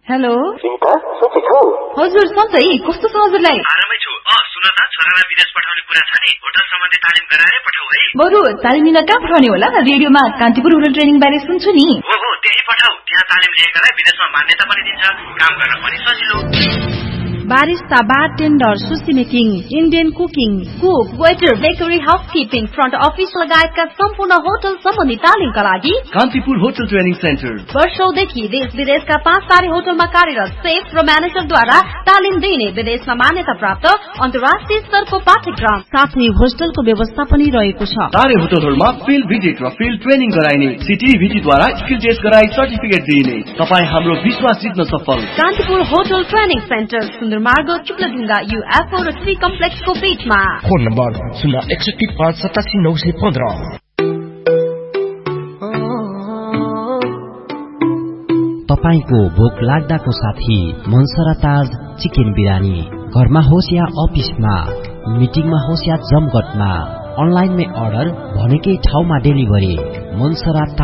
Hello Sunita सन्चै छौ? हजुर सन्चै, कस्तो छ हजुरलाई? आरामै छु। सुन त, छोरालाई विदेश पठाउने कुरा छ नि, होटल सम्बन्धी तालिम गराएरै पठाऊ है। बरु तालिम लिन कहाँ पठाउने होला? रेडियोमा कान्तिपुर होटल ट्रेनिङ बारे सुन्छु नि। हो त्यही पठाऊ। त्यहाँ तालिम लिएकालाई विदेशमा मान्यता पनि दिन्छ, काम गर्न पनि सजिलो। बारिस्ता, बारटेन्डर, सुसी making, Indian cooking, cook, waiter, bakery, housekeeping, front office लगायतका सम्पूर्ण होटल सम्बन्धी तालिमका लागि कान्तिपुर होटल ट्रेनिङ सेन्टर वर्षौंदेखि देश विदेशका 5 तारे होटलमा कार्यरत सेफ र म्यानेजरद्वारा तालिम दिने विदेशमा मान्यता प्राप्त अन्तर्राष्ट्रिय स्तरको पाठ्यक्रम साथै होस्टलको व्यवस्था पनि रहेको छ। तारे होटलहरूमा फिल्ड भिजिट र फिल्ड ट्रेनिङ गराइने, सिटिभिटीद्वारा स्किल टेस्ट गराई सर्टिफिकेट दिइने। तपाईँ हाम्रो विश्वास जित्न सफल। कान्तिपुर होटल ट्रेनिङ सेन्टर, सुन्दर मार्ग, चुक्लढुङ्गा, UFO र 3 कम्प्लेक्सको बीचमा। Phone number 061587915। तपाईको भोक लाग्दाको साथी मनसरा ताज चिकन बिरानी। घरमा होस् या अफिसमा, मिटिङमा होस् या जमघटमा, अनलाइनमै अर्डर, भनेकै ठाउँमा डेलिभरी। मनसरा